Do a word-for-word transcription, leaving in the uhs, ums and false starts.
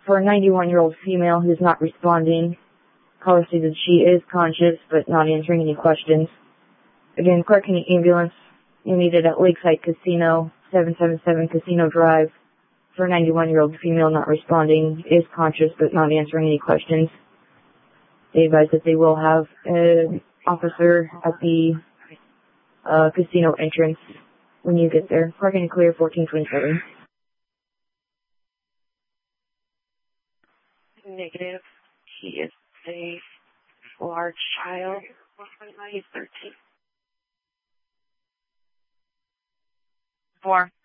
For a ninety-one-year-old female who's not responding, caller stated she is conscious but not answering any questions. Again, Clark County Ambulance, you needed at Lakeside Casino, seven seven seven Casino Drive. For a ninety-one-year-old female not responding, is conscious but not answering any questions. They advise that they will have an officer at the uh, casino entrance when you get there. Parking clear, fourteen twenty-seven. Negative. He is a large child. He's thirteen. Four.